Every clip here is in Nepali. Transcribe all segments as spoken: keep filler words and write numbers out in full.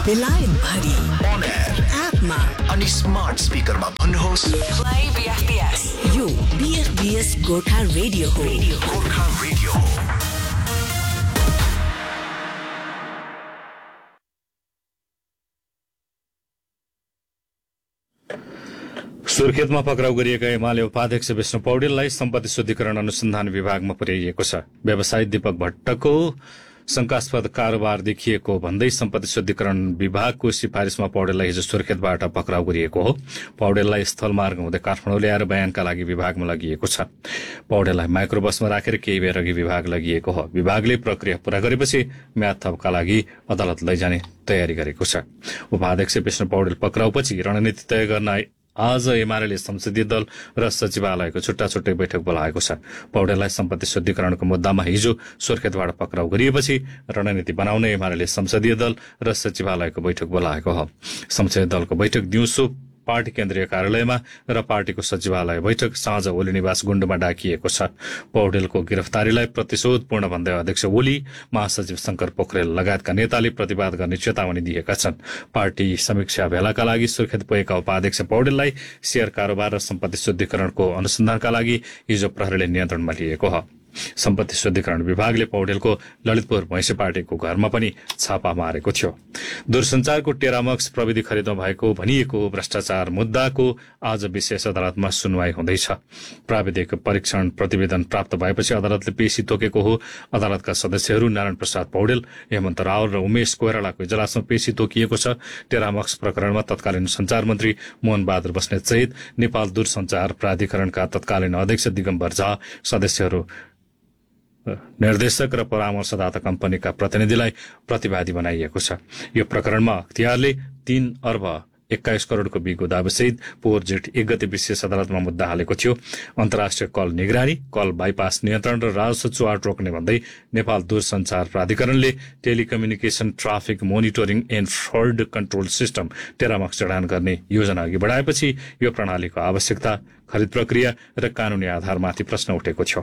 बेलायत भरि On air एपमा अनि स्मार्ट स्पिकरमा भन्नुहोस् Play B F B S. यो B F B S Gorkha radio हो। गोर्खा रेडियो हो। सुर्खेतमा पक्राउ गरिएका एमाले उपाध्यक्ष विष्णु पौडेललाई सम्पत्ति शुद्धिकरण अनुसन्धान विभागमा पुर्याइएको छ। व्यवसायी दीपक भट्टको शंकास्पद कारोबार देखिएको भन्दै सम्पत्ति शुद्धिकरण विभागको सिफारिशमा पौडेललाई हिजो सुर्खेतबाट पक्राउ गरिएको हो। पौडेललाई स्थलमार्ग हुँदै काठमाडौँ ल्याएर बयानका लागि विभागमा लगिएको छ। पौडेललाई माइक्रोबसमा राखेर केही बेर अघि विभाग लगिएको हो। विभागले प्रक्रिया पूरा गरेपछि म्याद थपका लागि अदालत लैजाने तयारी गरेको छ। उपाध्यक्ष विष्णु पौडेल पक्राउपछि रणनीति तय गर्न आज एमाले संसदीय दल र सचिवालयको छुट्टा छुट्टै बैठक बोलाएको छ। पौडेललाई सम्पत्ति शुद्धिकरणको मुद्दामा हिजो सुर्खेतबाट पक्राउ गरिएपछि रणनीति बनाउन एमाले संसदीय दल र सचिवालयको बैठक बोलाएको हो। संसदीय दलको बैठक दिउँसो पार्टी केन्द्रीय कार्यालयमा र पार्टीको सचिवालय बैठक साँझ ओली निवास गुण्डमा डाकिएको छ। पौडेलको गिरफ्तारीलाई प्रतिशोधपूर्ण भन्दै अध्यक्ष ओली, महासचिव शंकर पोखरेल लगायतका नेताले प्रतिवाद गर्ने चेतावनी दिएका छन्। पार्टी समीक्षा भेलाका लागि सुर्खेत पुगेका उपाध्यक्ष पौडेललाई शेयर कारोबार र सम्पत्ति शुद्धिकरणको अनुसन्धानका लागि हिजो प्रहरीले नियन्त्रणमा लिएको हो। सम्पत्ति शुद्धिकरण विभागले पौडेलको ललितपुर भैंसे पार्टीको घरमा पनि छापा मारेको थियो। दूरसञ्चारको टेरामक्स प्रविधि खरिदमा भएको भनिएको भ्रष्टाचार मुद्दाको आज विशेष अदालतमा सुनवाई हुँदैछ। प्राविधिक परीक्षण प्रतिवेदन प्राप्त भएपछि अदालतले पेशी तोकेको हो। अदालतका सदस्यहरू नारायण प्रसाद पौडेल, हेमन्त रावल र उमेश कोइरालाको इजलासमा पेशी तोकिएको छ। टेरामक्स प्रकरणमा तत्कालीन संचार मन्त्री मोहन बहादुर बस्नेत सहित नेपाल दूरसञ्चार प्राधिकरणका तत्कालीन अध्यक्ष दिगम्बर झा, सदस्यहरू, निर्देशक र परामर्शदाता कम्पनीका प्रतिनिधिलाई प्रतिवादी बनाइएको छ। यो प्रकरणमा अख्तियारले तीन अर्ब एक्काइस करोड़को बिगो दाबीसहित पोहोर जेठ एक गते विशेष अदालतमा मुद्दा हालेको थियो। अन्तर्राष्ट्रिय कल निगरानी, कल बाइपास नियन्त्रण र राजस्व चुहाट रोक्ने भन्दै नेपाल दूरसञ्चार प्राधिकरणले telecommunication traffic monitoring and fraud control system टेरामक्स जडान गर्ने योजना अघि बढाएपछि यो प्रणालीको आवश्यकता, खरिद प्रक्रिया र कानूनी आधारमाथि प्रश्न उठेको थियो।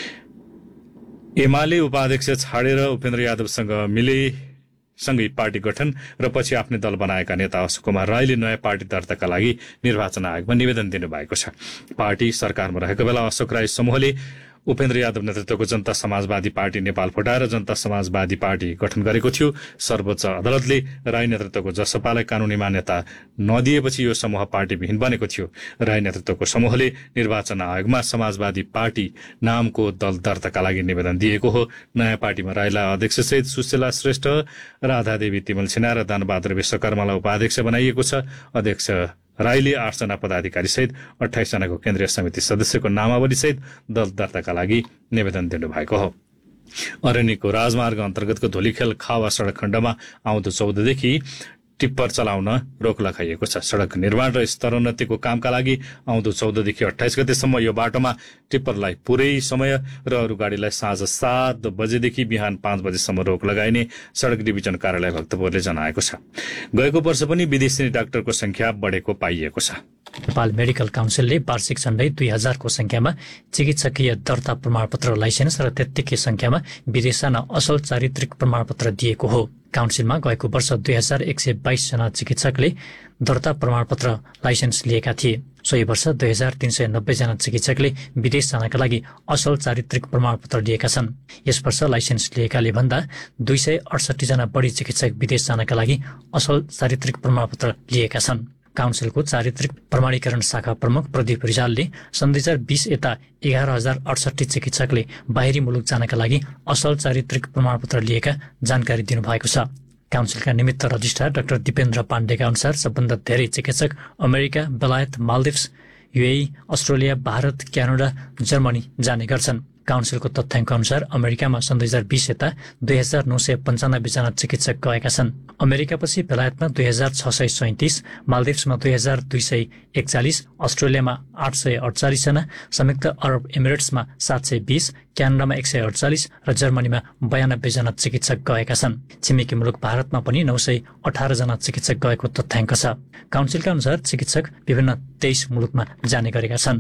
एमाले उपाध्यक्ष छाडेर उपेन्द्र यादवसँग मिले सँगै पार्टी गठन र पछि आफ्नै दल बनाएका नेता अशोक कुमार राईले नयाँ पार्टी दर्ताका लागि निर्वाचन आयोगमा निवेदन दिनुभएको छ। पार्टी सरकारमा रहेको बेला अशोक राई समूहले उपेन्द्र यादव नेतृत्वको जनता समाजवादी पार्टी नेपाल फुटाएर जनता समाजवादी पार्टी गठन गरेको थियो। सर्वोच्च अदालतले राई नेतृत्वको जसपालाई कानूनी मान्यता नदिएपछि यो समूह पार्टीविहीन बनेको थियो। राई नेतृत्वको समूहले निर्वाचन आयोगमा समाजवादी पार्टी नामको दल दर्ताका लागि निवेदन दिएको हो। नयाँ पार्टीमा राईलाई अध्यक्षसहित सुशीला श्रेष्ठ, राधादेवी तिमल सिन्हा र दानबहादुर विश्वकर्मालाई उपाध्यक्ष बनाइएको छ। अध्यक्ष राईले आठजना पदाधिकारी सहित अठाइस जनाको केन्द्रीय समिति सदस्यको नामावली सहित दल दर्ताका लागि निवेदन दिनुभएको हो। अरण्यको राजमार्ग अन्तर्गतको धोलीखेल खावा सड़क खण्डमा आउँदो चौधदेखि टिप्पर चलाउन रोक लगाइएको छ। सड़क निर्माण र स्तरोन्नतिको कामका लागि आउँदो चौधदेखि अठाइस गतेसम्म यो बाटोमा टिप्परलाई पूरै समय र अरू गाड़ीलाई साँझ सात बजेदेखि बिहान पाँच बजेसम्म रोक लगाइने सड़क डिभिजन कार्यालय भक्तपुरले जनाएको छ। गएको वर्ष पनि विदेशी डाक्टरको संख्या बढेको पाइएको छ। नेपाल मेडिकल काउन्सिलले वार्षिक झण्डै दुई हजारको संख्यामा चिकित्सकीय दर्ता प्रमाणपत्र लाइसेन्स र त्यत्तिकै संख्यामा विदेशमा असल चारित्रिक प्रमाणपत्र दिएको हो। काउन्सिलमा गएको वर्ष दुई हजार एक सय बाइस जना चिकित्सकले दर्ता प्रमाणपत्र लाइसेन्स लिएका थिए। सोही वर्ष दुई हजार तीन सय नब्बे जना चिकित्सकले विदेश जानका लागि असल चारित्रिक प्रमाणपत्र लिएका छन्। यस वर्ष लाइसेन्स लिएकाले भन्दा दुई सय अडसठी जना बढी चिकित्सक विदेश जानका लागि असल चारित्रिक प्रमाणपत्र लिएका छन्। काउन्सिलको चारित्रिक प्रमाणीकरण शाखा प्रमुख प्रदीप रिजालले सन् दुई हजार बीस यता एघार हजार अडसठी चिकित्सकले बाहिरी मुलुक जानका लागि असल चारित्रिक प्रमाणपत्र लिएका जानकारी दिनुभएको छ। काउन्सिलका निमित्त रजिस्ट्रार डाक्टर दिपेन्द्र पाण्डेका अनुसार सबभन्दा धेरै चिकित्सक अमेरिका, बेलायत, Maldives, UAE, Australia, Bharat, Canada, Germany जाने गर्छन्। काउन्सिलको तथ्याङ्क अनुसार अमेरिकामा सन् दुई हजार बीस यता दुई हजार नौ सय पन्चानब्बे जना चिकित्सक गएका छन्। अमेरिकापछि बेलायतमा दुई हजार छ सय सैतिस, मालदिप्समा दुई हजार दुई सय एकचालिस, अस्ट्रेलियामा आठ सय अडचालिस जना, संयुक्त अरब इमिरेट्समा सात सय बीस, क्यानाडामा एक सय अडचालिस र जर्मनीमा बयानब्बे जना चिकित्सक गएका छन्। छिमेकी मुलुक भारतमा पनि नौ सय अठार जना चिकित्सक गएको तथ्याङ्क छ। काउन्सिलका अनुसार चिकित्सक विभिन्न तेइस मुलुकमा जाने गरेका छन्।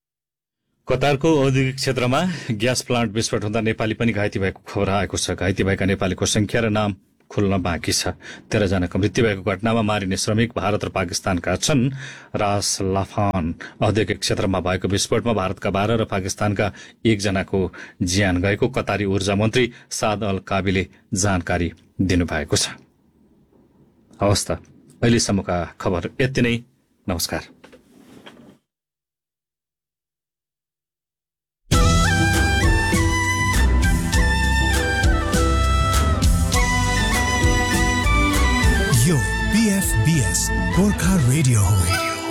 कतारको औद्योगिक क्षेत्रमा ग्यास प्लान्ट विस्फोट हुँदा नेपाली पनि घाइते भएको खबर आएको छ। घाइते भएका नेपालीको संख्या र नाम खुल्न बाँकी छ। तेह्रजनाको मृत्यु भएको घटनामा मारिने श्रमिक भारत र पाकिस्तानका छन्। रास लाफान औद्योगिक क्षेत्रमा भएको विस्फोटमा भारतका बाह्र र पाकिस्तानका एकजनाको ज्यान गएको कतारी ऊर्जा मन्त्री साद अल काबीले जानकारी दिनुभएको छ। हवस् त, अहिलेसम्मका खबर यति नै। नमस्कार। यो पीएफबीएस गोर्खा रेडियो हो।